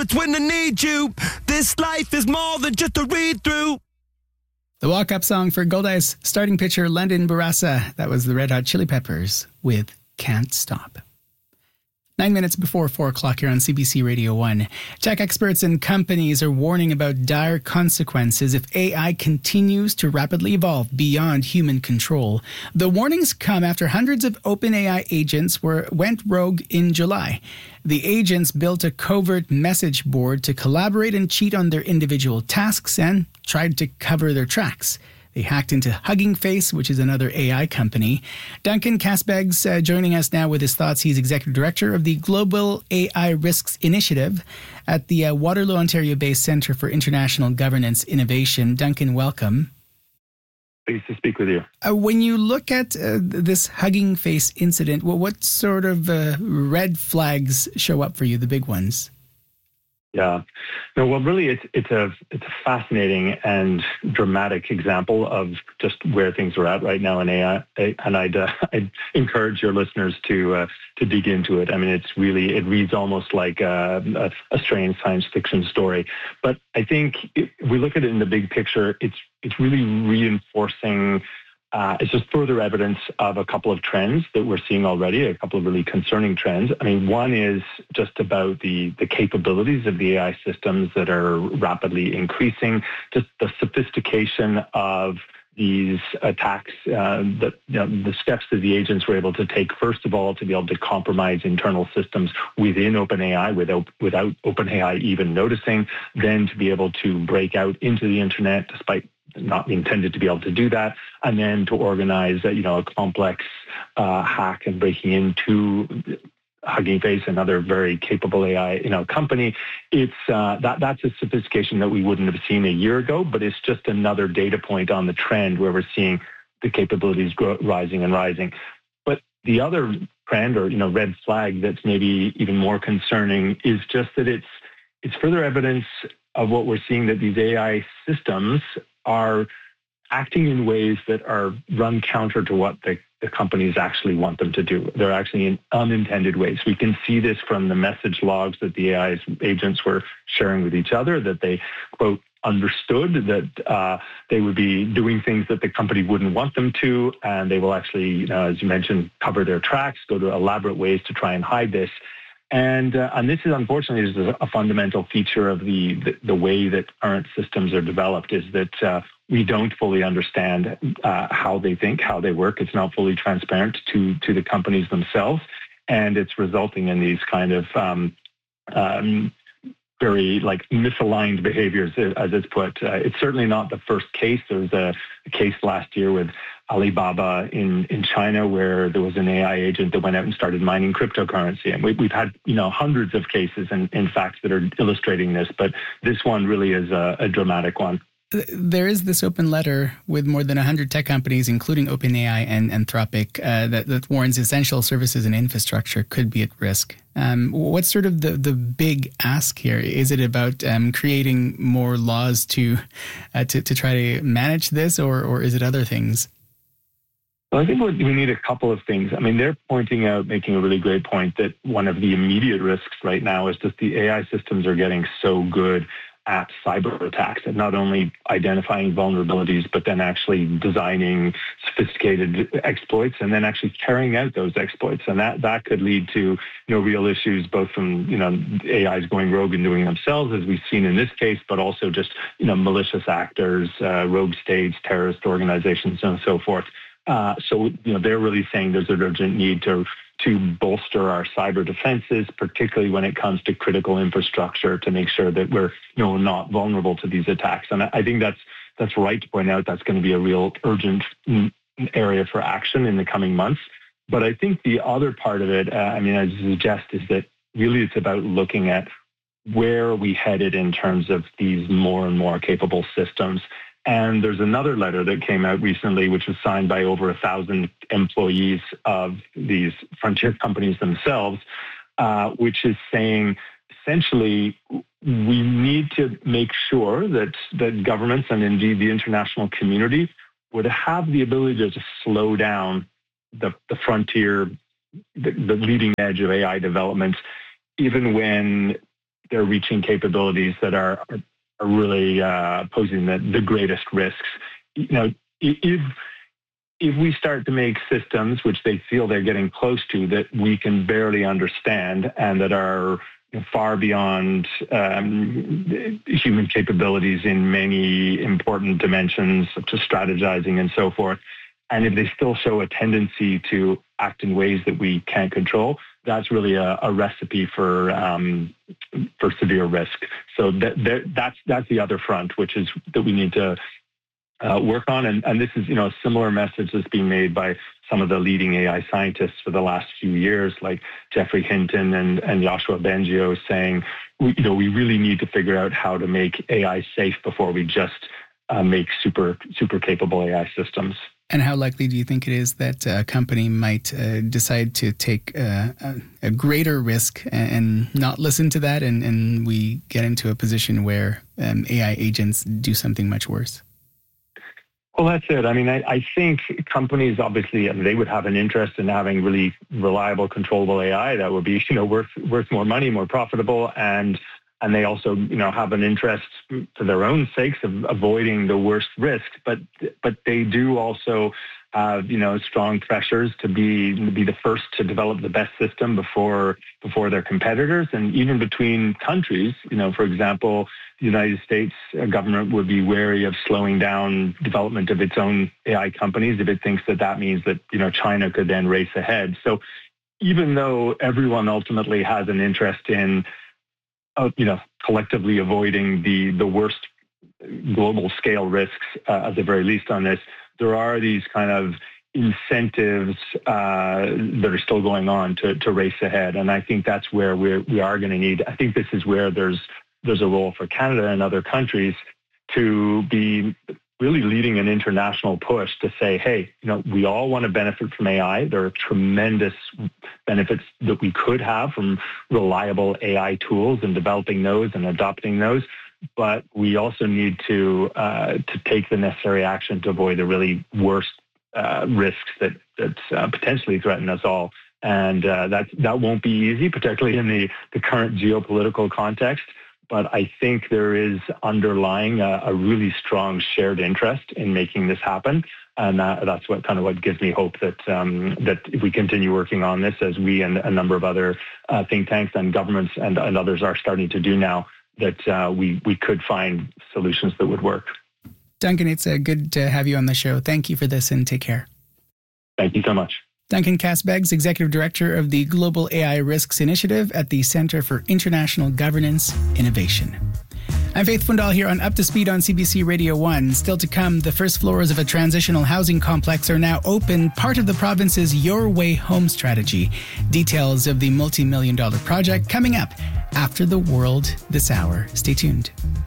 it's when I need you. This life is more than just a read-through. The walk-up song for Goldeyes starting pitcher London Barassa. That was the Red Hot Chili Peppers with Can't Stop. 9 minutes before 4 o'clock here on CBC Radio 1. Tech experts and companies are warning about dire consequences if AI continues to rapidly evolve beyond human control. The warnings come after hundreds of OpenAI agents went rogue in July. The agents built a covert message board to collaborate and cheat on their individual tasks and tried to cover their tracks. They hacked into Hugging Face, which is another AI company. Duncan Casbeg's joining us now with his thoughts. He's executive director of the Global AI Risks Initiative at the Waterloo, Ontario-based Centre for International Governance Innovation. Duncan, welcome. Pleased to speak with you. When you look at this Hugging Face incident, what sort of red flags show up for you, the big ones? Yeah. No, well, really, it's a fascinating and dramatic example of just where things are at right now in AI. And I'd encourage your listeners to dig into it. I mean, it reads almost like a strange science fiction story. But I think if we look at it in the big picture, it's really reinforcing. It's just further evidence of a couple of trends that we're seeing already, a couple of really concerning trends. I mean, one is just about the capabilities of the AI systems that are rapidly increasing, just the sophistication of these attacks, the steps that the agents were able to take, first of all, to be able to compromise internal systems within OpenAI without OpenAI even noticing, then to be able to break out into the internet despite not intended to be able to do that, and then to organize a complex hack and breaking into Hugging Face, another very capable AI company. It's that's a sophistication that we wouldn't have seen a year ago, but it's just another data point on the trend where we're seeing the capabilities rising and rising. But the other trend or red flag that's maybe even more concerning is just that it's further evidence of what we're seeing, that these AI systems are acting in ways that are run counter to what the companies actually want them to do. They're actually in unintended ways. We can see this from the message logs that the AI agents were sharing with each other, that they, quote, understood that they would be doing things that the company wouldn't want them to, and they will actually, as you mentioned, cover their tracks, go to elaborate ways to try and hide this. And this is, unfortunately, is a fundamental feature of the way that current systems are developed, is that we don't fully understand how they think, how they work. It's not fully transparent to the companies themselves, and it's resulting in these kind of very misaligned behaviors, as it's put. It's certainly not the first case. There was a case last year with Alibaba in China, where there was an AI agent that went out and started mining cryptocurrency. And we've had hundreds of cases and facts that are illustrating this, but this one really is a dramatic one. There is this open letter with more than 100 tech companies, including OpenAI and Anthropic, that warns essential services and infrastructure could be at risk. What's sort of the big ask here? Is it about creating more laws to try to manage this, or is it other things? Well, I think we need a couple of things. I mean, they're making a really great point that one of the immediate risks right now is that the AI systems are getting so good at cyber attacks, and not only identifying vulnerabilities, but then actually designing sophisticated exploits and then actually carrying out those exploits. And that could lead to real issues, both from AIs going rogue and doing themselves, as we've seen in this case, but also just malicious actors, rogue states, terrorist organizations, and so forth. So they're really saying there's an urgent need to bolster our cyber defenses, particularly when it comes to critical infrastructure, to make sure that we're not vulnerable to these attacks. And I think that's right to point out. That's going to be a real urgent area for action in the coming months. But I think the other part of it, as you suggest, is that really it's about looking at where are we headed in terms of these more and more capable systems. And there's another letter that came out recently, which was signed by over 1,000 employees of these frontier companies themselves, which is saying, essentially, we need to make sure that governments and indeed the international community would have the ability to just slow down the frontier, the leading edge of AI development, even when they're reaching capabilities that are really posing the greatest risks. If we start to make systems which they feel they're getting close to that we can barely understand and that are far beyond human capabilities in many important dimensions, such as strategizing and so forth, and if they still show a tendency to act in ways that we can't control, that's really a recipe for severe risk. So that's the other front, which is that we need to work on. And this is, a similar message that's being made by some of the leading AI scientists for the last few years, like Geoffrey Hinton and Yoshua Bengio, saying, we really need to figure out how to make AI safe before we just make super capable AI systems. And how likely do you think it is that a company might decide to take a greater risk and not listen to that, and we get into a position where AI agents do something much worse? Well, that's it. I mean, I think companies, obviously, they would have an interest in having really reliable, controllable AI that would be, worth more money, more profitable, and they also, have an interest for their own sakes of avoiding the worst risk. But they do also have, strong pressures to be the first to develop the best system before their competitors, and even between countries. For example, the United States government would be wary of slowing down development of its own AI companies if it thinks that means that, China could then race ahead. So even though everyone ultimately has an interest in, collectively avoiding the worst global scale risks, at the very least on this, there are these kind of incentives that are still going on to race ahead. And I think that's where we are going to need. I think this is where there's a role for Canada and other countries to be really leading an international push to say, hey, we all want to benefit from AI. There are tremendous benefits that we could have from reliable AI tools and developing those and adopting those. But we also need to take the necessary action to avoid the really worst risks that potentially threaten us all. And that won't be easy, particularly in the current geopolitical context. But I think there is underlying a really strong shared interest in making this happen. And that's what gives me hope that if we continue working on this, as we and a number of other think tanks and governments and others are starting to do now, that we could find solutions that would work. Duncan, it's good to have you on the show. Thank you for this and take care. Thank you so much. Duncan Cass-Beggs, Executive Director of the Global AI Risks Initiative at the Center for International Governance Innovation. I'm Faith Fundal here on Up to Speed on CBC Radio 1. Still to come, the first floors of a transitional housing complex are now open, part of the province's Your Way Home strategy. Details of the multi-million-dollar project coming up after the world this hour. Stay tuned.